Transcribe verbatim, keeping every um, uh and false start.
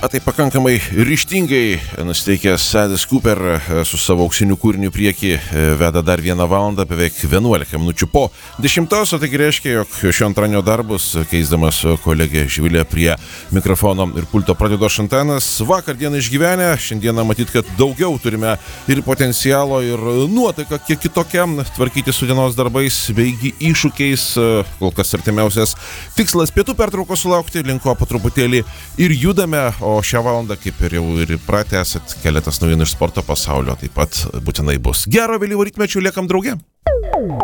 Tai pakankamai ryžtingai nusteikęs Alice Cooper su savo auksiniu kūriniu prieki veda dar vieną valandą, beveik vienuolika minučių po dešimtos, o tai reiškia, jog šio antradienio darbus, keisdamas kolegė Živilė prie mikrofono ir pulto pradedo Šantanas. Vakar dieną išgyvenę, šiandieną matyt, kad daugiau turime ir potencialo, ir nuotaiką kiek kitokia tvarkyti su dienos darbais, beigi iššūkiais. Kol kas artimiausias tikslas pietų pertraukos sulaukti, linko po truputėlį ir judame. O šią valandą, kaip ir jau ir įpratę esat, keletas naujienų iš sporto pasaulio taip pat būtinai bus. Gero vėlyvo rytmečio, liekam drauge.